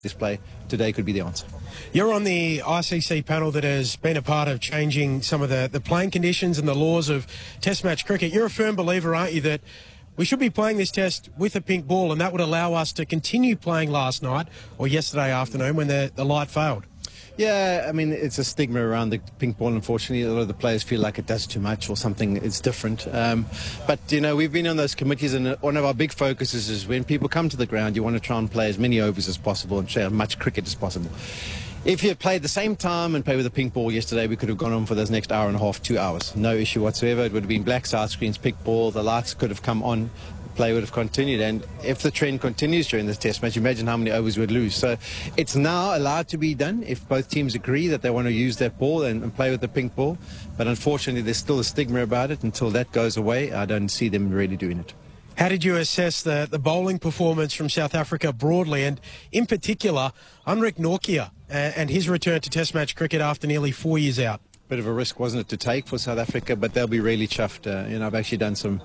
display today could be the answer. You're on the ICC panel that has been a part of changing some of the playing conditions and the laws of Test match cricket. You're a firm believer, aren't you, that we should be playing this test with a pink ball, and that would allow us to continue playing last night or yesterday afternoon when the light failed? Yeah, I mean, it's a stigma around the pink ball, unfortunately. A lot of the players feel like it does too much or something is different. But, you know, we've been on those committees, and one of our big focuses is when people come to the ground, you want to try and play as many overs as possible and play as much cricket as possible. If you had played the same time and played with a pink ball yesterday, we could have gone on for those next hour and a half, 2 hours. No issue whatsoever. It would have been black side screens, pink ball, the lights could have come on. Play would have continued, and if the trend continues during this test match, imagine how many overs we'd lose. So it's now allowed to be done if both teams agree that they want to use that ball and play with the pink ball, but unfortunately there's still a stigma about it. Until that goes away, I don't see them really doing it. How did you assess the bowling performance from South Africa broadly, and in particular Anrich Nortje and his return to Test match cricket after nearly 4 years out? Bit of a risk, wasn't it, to take for South Africa, but they'll be really chuffed. You know, I've actually done some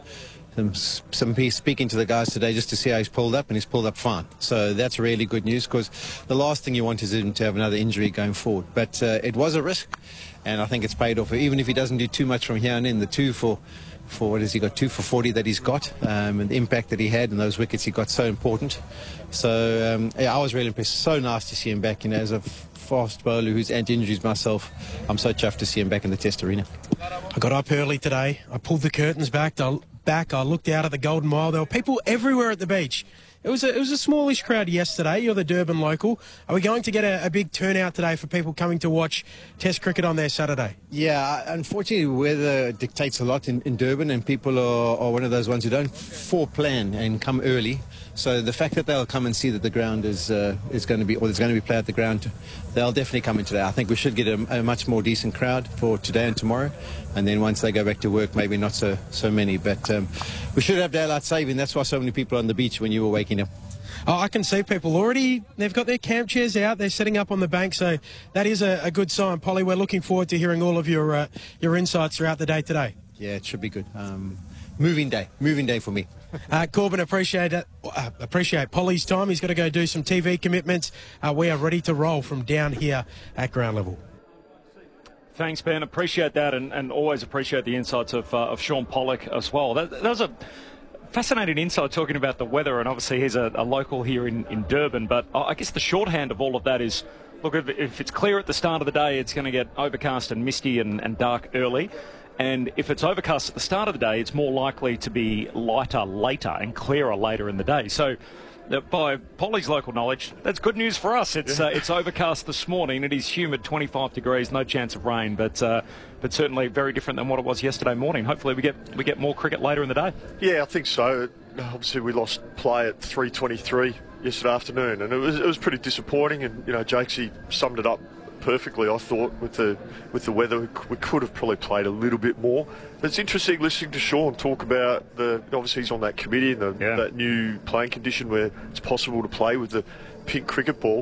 speaking to the guys today just to see how he's pulled up, and he's pulled up fine. So that's really good news, because the last thing you want is him to have another injury going forward. But it was a risk, and I think it's paid off. Even if he doesn't do too much from here on in, the 2 for what has he got, 2 for 40 that he's got, and the impact that he had and those wickets he got, so important. So yeah, I was really impressed. So nice to see him back. You know, as a fast bowler who's anti-injuries myself, I'm so chuffed to see him back in the Test arena. I got up early today. I pulled the curtains back. I looked out at the Golden Mile. There were people everywhere at the beach. It was a smallish crowd yesterday. You're the Durban local. Are we going to get a big turnout today for people coming to watch Test cricket on their Saturday? Yeah, unfortunately, weather dictates a lot in Durban, and people are one of those ones who don't foreplan and come early. So the fact that they'll come and see that the ground is going to be, or there's going to be play at the ground, they'll definitely come in today. I think we should get a much more decent crowd for today and tomorrow, and then once they go back to work, maybe not so many. But we should have daylight saving. That's why so many people are on the beach when you were waking up. Oh, I can see people already. They've got their camp chairs out. They're setting up on the bank, so that is a good sign. Polly, we're looking forward to hearing all of your insights throughout the day today. Yeah, it should be good. Moving day for me. Corbin, appreciate Polly's time. He's got to go do some TV commitments. We are ready to roll from down here at ground level. Thanks, Ben. Appreciate that, and always appreciate the insights of Shaun Pollock as well. That was a fascinating insight, talking about the weather, and obviously he's a local here in Durban. But I guess the shorthand of all of that is, look, if it's clear at the start of the day, it's going to get overcast and misty and dark early. And if it's overcast at the start of the day, it's more likely to be lighter later and clearer later in the day. So by Polly's local knowledge, that's good news for us. It's overcast this morning. It is humid, 25 degrees, no chance of rain, but certainly very different than what it was yesterday morning. Hopefully we get more cricket later in the day. Yeah, I think so. Obviously we lost play at 3:23 yesterday afternoon, and it was pretty disappointing. And you know, Jakesy summed it up perfectly, I thought, with the weather. We could have probably played a little bit more. But it's interesting listening to Shaun talk about obviously he's on that committee and that new playing condition where it's possible to play with the pink cricket ball.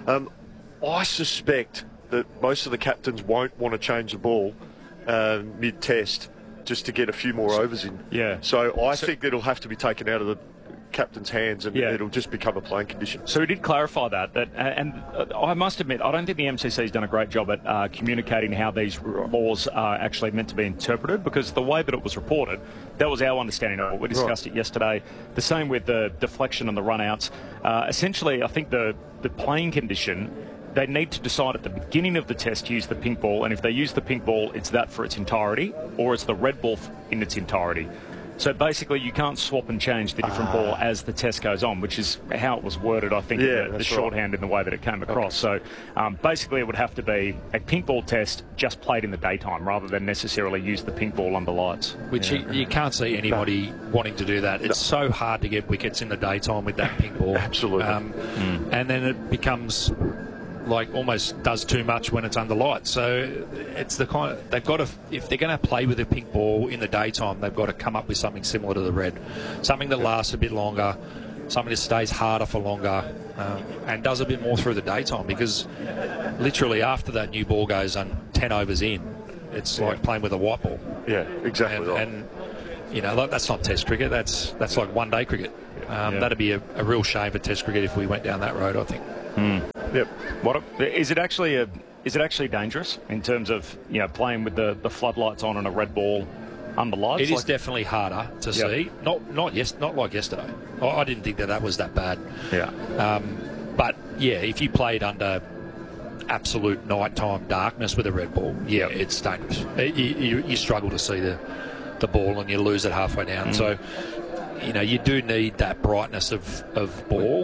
I suspect that most of the captains won't want to change the ball mid-test just to get a few more overs in. Yeah. So I think it'll have to be taken out of the captain's hands, and it'll just become a playing condition. So he did clarify that and I must admit, I don't think the MCC's done a great job at communicating how these laws are actually meant to be interpreted, because the way that it was reported, that was our understanding of it. We discussed it yesterday. The same with the deflection and the run-outs. Essentially, I think the playing condition, they need to decide at the beginning of the test to use the pink ball, and if they use the pink ball, it's that for its entirety, or it's the red ball in its entirety. So basically you can't swap and change the different ball as the test goes on, which is how it was worded, I think, the shorthand in the way that it came across. Okay. So basically it would have to be a pink ball test just played in the daytime rather than necessarily use the pink ball under lights. Which you can't see anybody wanting to do that. It's so hard to get wickets in the daytime with that pink ball. Absolutely. And then it becomes like almost does too much when it's under lights. So it's the kind of, they've got to, if they're going to play with a pink ball in the daytime, they've got to come up with something similar to the red, something that lasts a bit longer, something that stays harder for longer, and does a bit more through the daytime, because literally after that new ball goes on 10 overs in, it's like playing with a white ball. Yeah, exactly. And you know, that's not Test cricket. That's like one day cricket. That'd be a real shame for Test cricket if we went down that road, I think. Yep. Is it actually dangerous in terms of playing with the floodlights on and a red ball under lights? It is definitely harder to see. Not like yesterday. I didn't think that was that bad. Yeah. But yeah, if you played under absolute nighttime darkness with a red ball, it's dangerous. You struggle to see the ball and you lose it halfway down. So, you do need that brightness of ball.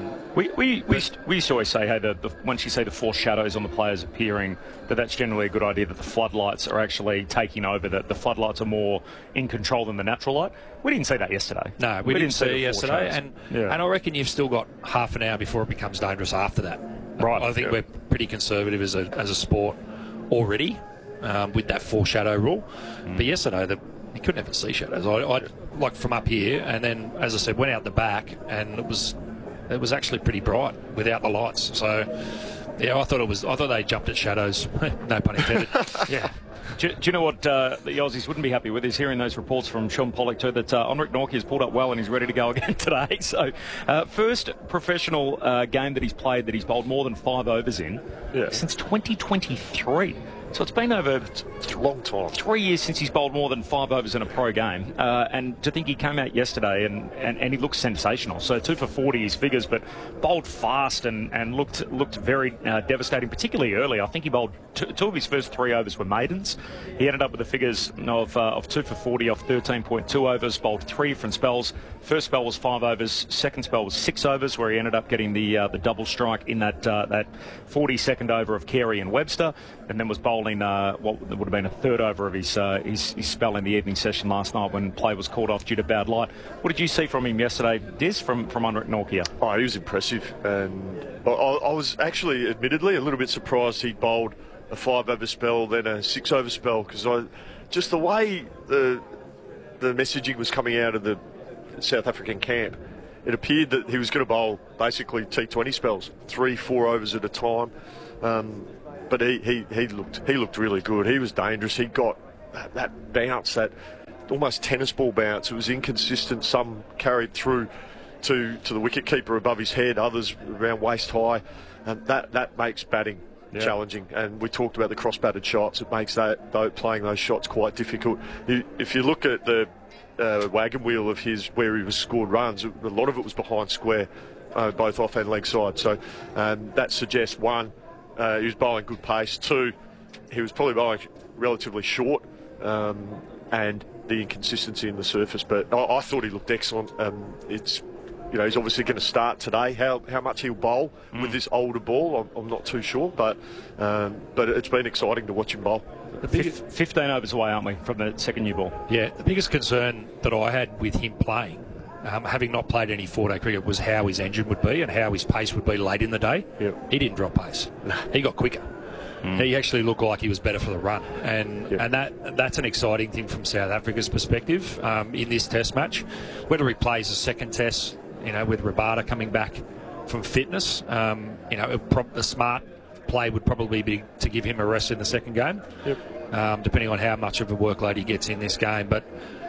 We used to always say, hey, once you see the four shadows on the players appearing, that's generally a good idea, that the floodlights are actually taking over, that the floodlights are more in control than the natural light. We didn't see that yesterday. No, we didn't see it yesterday. And I reckon you've still got half an hour before it becomes dangerous after that. Right. I think we're pretty conservative as a sport already with that foreshadow rule. But yesterday, you couldn't even see shadows. I like from up here, and then, as I said, went out the back, and it was actually pretty bright without the lights. So, yeah, I thought they jumped at shadows. No pun intended. Yeah. Do you know what the Aussies wouldn't be happy with is hearing those reports from Sean Pollock too, that Henrik Nortje has pulled up well and he's ready to go again today. So, first professional game that he's played that he's bowled more than 5 overs in since 2023. So it's been over a long time. 3 years since he's bowled more than 5 overs in a pro game. And to think he came out yesterday and he looked sensational. So 2 for 40 his figures, but bowled fast and looked very devastating, particularly early. I think he bowled two of his first 3 overs were maidens. He ended up with the figures of 2 for 40 off 13.2 overs, bowled 3 different spells. First spell was 5 overs, second spell was 6 overs, where he ended up getting the double strike in that 42nd over of Carey and Webster, and then was bowling what would have been a third over of his spell in the evening session last night when play was called off due to bad light. What did you see from him yesterday, Diz, from Henrik Nortje? Oh, he was impressive, and I was actually, admittedly, a little bit surprised he bowled a 5-over spell, then a 6-over spell, because just the way the messaging was coming out of the South African camp, it appeared that he was going to bowl basically T20 spells, 3-4 overs at a time. But he looked really good. He was dangerous. He got that bounce, that almost tennis ball bounce. It was inconsistent. Some carried through to the wicketkeeper above his head, others around waist high, and that makes batting challenging. And we talked about the cross-batted shots. It makes playing those shots quite difficult. If you look at the wagon wheel of his where he was scored runs, a lot of it was behind square, both off and leg side. So that suggests, one, he was bowling good pace. 2, he was probably bowling relatively short, and the inconsistency in the surface. But I thought he looked excellent. He's obviously going to start today. How much he'll bowl with this older ball, I'm not too sure. But it's been exciting to watch him bowl. 15 overs away, aren't we, from the second new ball? Yeah, the biggest concern that I had with him playing, having not played any 4-day cricket, was how his engine would be and how his pace would be late in the day. Yep. He didn't drop pace. He got quicker. He actually looked like he was better for the run. And that's an exciting thing from South Africa's perspective in this test match. Whether he plays a second test, with Rabada coming back from fitness, the smart play would probably be to give him a rest in the second game, depending on how much of a workload he gets in this game. But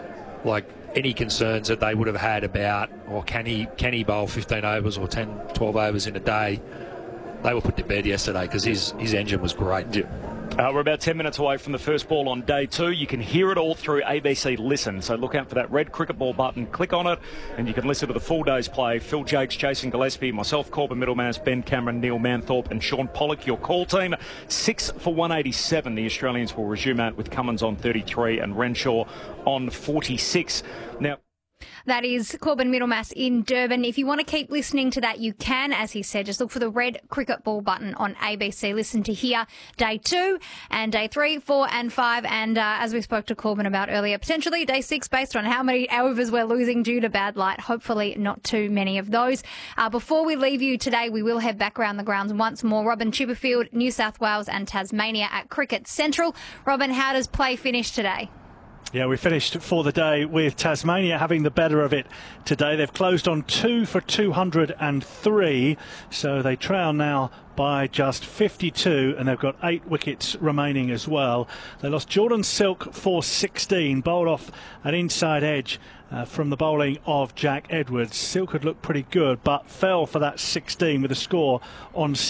any concerns that they would have had about, or can he bowl 15 overs or 10, 12 overs in a day, they were put to bed yesterday because his engine was great. Yeah. We're about 10 minutes away from the first ball on day 2. You can hear it all through ABC Listen. So look out for that red cricket ball button. Click on it and you can listen to the full day's play. Phil Jakes, Jason Gillespie, myself, Corbin Middlemass, Ben Cameron, Neil Manthorpe and Sean Pollock, your call team. 6 for 187. The Australians will resume out with Cummins on 33 and Renshaw on 46. Now, that is Corbin Middlemass in Durban. If you want to keep listening to that, you can. As he said, just look for the red cricket ball button on ABC. Listen to hear day 2 and day 3, 4 and 5. And as we spoke to Corbin about earlier, potentially day 6 based on how many overs we're losing due to bad light. Hopefully not too many of those. Before we leave you today, we will head back around the grounds once more. Robin Chipperfield, New South Wales and Tasmania at Cricket Central. Robin, how does play finish today? Yeah, we finished for the day with Tasmania having the better of it today. They've closed on 2 for 203, so they trail now by just 52, and they've got 8 wickets remaining as well. They lost Jordan Silk for 16, bowled off an inside edge from the bowling of Jack Edwards. Silk had looked pretty good, but fell for that 16 with a score on